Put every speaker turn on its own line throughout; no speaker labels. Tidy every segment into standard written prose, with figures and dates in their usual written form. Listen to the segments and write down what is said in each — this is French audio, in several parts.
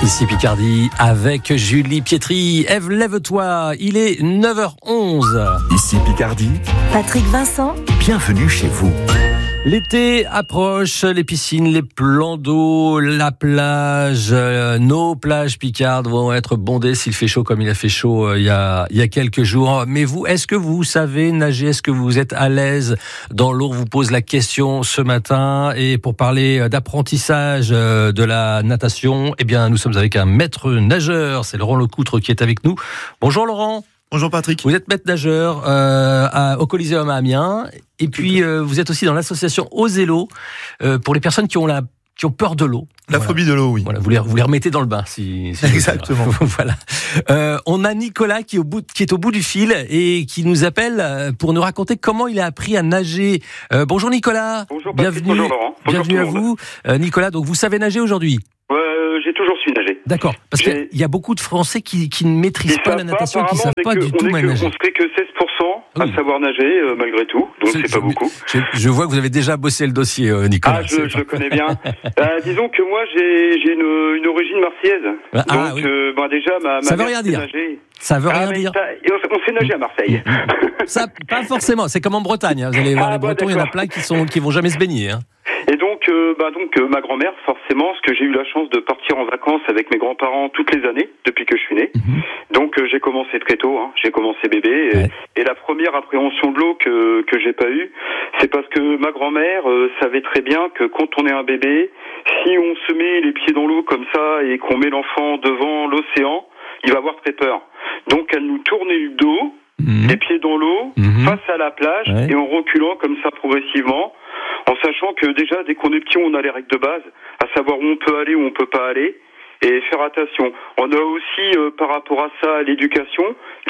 Ici Picardie avec Julie Pietri. Ève, lève-toi, il est 9h11.
Ici Picardie,
Patrick Vincent,
bienvenue chez vous.
L'été approche, les piscines, les plans d'eau, la plage, nos plages picardes vont être bondées s'il fait chaud comme il a fait chaud il y a quelques jours. Mais vous, est-ce que vous savez nager? Est-ce que vous êtes à l'aise dans l'eau? On vous pose la question ce matin. Et pour parler d'apprentissage de la natation, eh bien, nous sommes avec un maître nageur. C'est Laurent Lecoutre qui est avec nous. Bonjour Laurent.
Bonjour Patrick.
Vous êtes maître nageur au Coliseum à Amiens. Et puis, vous êtes aussi dans l'association Osez l'eau pour les personnes qui ont peur de l'eau.
La phobie de l'eau, oui.
Voilà, vous les remettez dans le bain, si
Exactement.
Voilà. On a Nicolas qui est au bout du fil et qui nous appelle pour nous raconter comment il a appris à nager. Bonjour Nicolas.
Bonjour Patrick,
Bienvenue,
bonjour Laurent. Bonjour
bienvenue à vous. Nicolas, donc vous savez nager aujourd'hui?
J'ai toujours su nager.
D'accord. Parce qu'il y a beaucoup de Français qui ne maîtrisent pas la natation, qui ne savent pas du tout nager.
On serait que 16% à savoir nager, malgré tout. Donc c'est pas beaucoup.
Je vois que vous avez déjà bossé le dossier, Nicolas.
Je le connais bien. Disons que moi, j'ai une origine marseillaise. Donc,
oui.
déjà, ma
ça veut
mère
rien
sait
dire.
nager.
Ça veut rien dire.
On sait nager à Marseille.
Ça, pas forcément. C'est comme en Bretagne. Vous allez voir les Bretons, il y en a plein qui vont jamais se baigner.
Et donc, ma grand-mère, forcément, parce que j'ai eu la chance de partir en vacances avec mes grands-parents toutes les années depuis que je suis né. Donc, j'ai commencé très tôt. J'ai commencé bébé. Et la première appréhension de l'eau que j'ai pas eue, c'est parce que ma grand-mère savait très bien que quand on est un bébé, si on se met les pieds dans l'eau comme ça et qu'on met l'enfant devant l'océan, il va avoir très peur. Donc, elle nous tournait le dos, les pieds dans l'eau, face à la plage, et en reculant comme ça progressivement, en sachant que déjà, dès qu'on est petit, on a les règles de base, à savoir où on peut aller, où on peut pas aller, et faire attention. On a aussi, par rapport à ça, l'éducation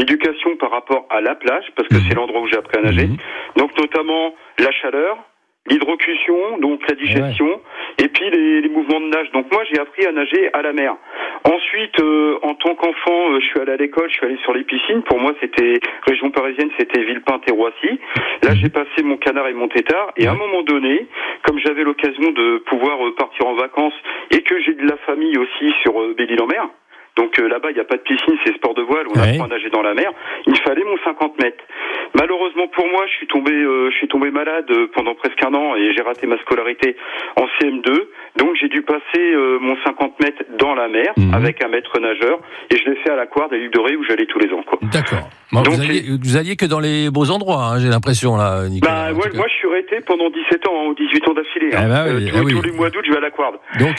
par rapport à la plage, parce que c'est l'endroit où j'ai appris à nager, donc notamment la chaleur, l'hydrocution, donc la digestion, et puis les mouvements de nage. Donc moi, j'ai appris à nager à la mer. Ensuite, en tant qu'enfant, je suis allé à l'école, je suis allé sur les piscines. Pour moi, c'était région parisienne, c'était Villepinte et Roissy. Là, j'ai passé mon canard et mon tétard. Et à un moment donné, comme j'avais l'occasion de pouvoir partir en vacances et que j'ai de la famille aussi sur Belle-Île-en-Mer, donc là-bas, il n'y a pas de piscine, c'est sport de voile, on apprend à nager dans la mer. Il fallait mon 50 mètres. Malheureusement pour moi, je suis tombé malade pendant presque un an et j'ai raté ma scolarité en CM2. Donc j'ai dû passer mon 50 mètres dans la mer avec un maître nageur et je l'ai fait à la Couarde à l'île de Ré où j'allais tous les ans.
D'accord. Bon, donc, vous alliez que dans les beaux endroits, j'ai l'impression là, Nicolas.
Moi je suis resté pendant 17 ans, 18 ans d'affilée. Tous les mois d'août, je vais à la Couarde.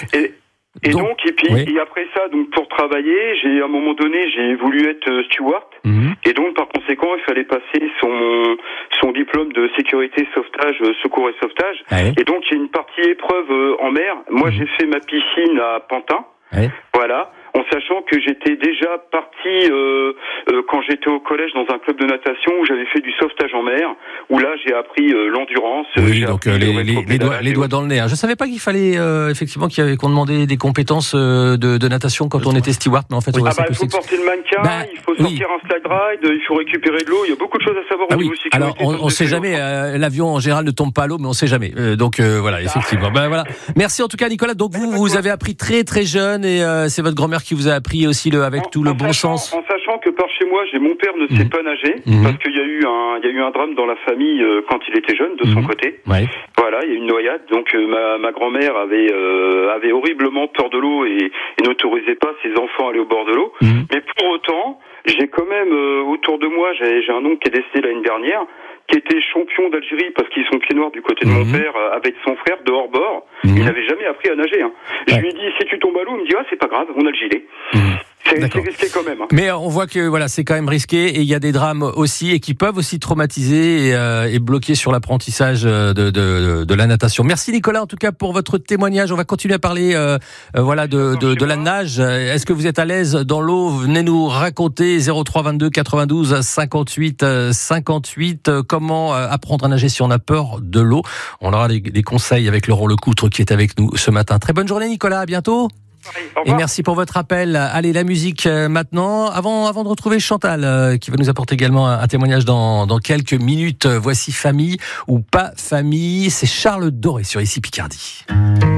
Et après ça, donc pour travailler, à un moment donné, j'ai voulu être steward. Et donc par conséquent, il fallait passer son diplôme de sécurité, sauvetage, secours et sauvetage. Et donc il y a une partie épreuve en mer. Moi, j'ai fait ma piscine à Pantin. Voilà. En sachant que j'étais déjà parti quand j'étais au collège dans un club de natation où j'avais fait du sauvetage en mer, où là j'ai appris l'endurance.
Donc les doigts dans le nez. Je savais pas qu'il fallait effectivement qu'on demandait des compétences de natation quand on était steward, mais en fait
il faut porter le mannequin, il faut sortir un slide ride, il faut récupérer de l'eau. Il y a beaucoup de choses à savoir au niveau sécurité.
Alors on sait jamais. L'avion en général ne tombe pas à l'eau, mais on sait jamais. Donc voilà, effectivement. Voilà. Merci en tout cas Nicolas. Donc vous avez appris très très jeune et c'est votre grand-mère qui vous a appris aussi avec tout le bon sens.
En sachant que par chez moi, mon père ne sait pas nager parce qu'il y a eu un drame dans la famille quand il était jeune de son côté. Voilà, il y a eu une noyade. Donc ma grand-mère avait horriblement peur de l'eau et n'autorisait pas ses enfants à aller au bord de l'eau. Mais pour autant, j'ai quand même autour de moi, j'ai un oncle qui est décédé l'année dernière, qui était champion d'Algérie parce qu'ils sont pieds noirs du côté de mon père avec son frère de hors-bord. Il n'avait jamais appris à nager. Je lui ai dit, si tu tombes à l'eau, il me dit, c'est pas grave, on a le gilet. C'est risqué quand même.
Mais on voit que c'est quand même risqué et il y a des drames aussi et qui peuvent aussi traumatiser et bloquer sur l'apprentissage de la natation. Merci Nicolas en tout cas pour votre témoignage. On va continuer à parler de la nage. Est-ce que vous êtes à l'aise dans l'eau? Venez nous raconter 03 22 92 58 58 comment apprendre à nager si on a peur de l'eau. On aura des conseils avec Laurent Lecoutre qui est avec nous ce matin. Très bonne journée Nicolas, à bientôt. Et merci pour votre appel. Allez, la musique maintenant. Avant de retrouver Chantal, qui va nous apporter également un témoignage dans quelques minutes. Voici Famille ou pas famille. C'est Charles Doré sur Ici Picardie.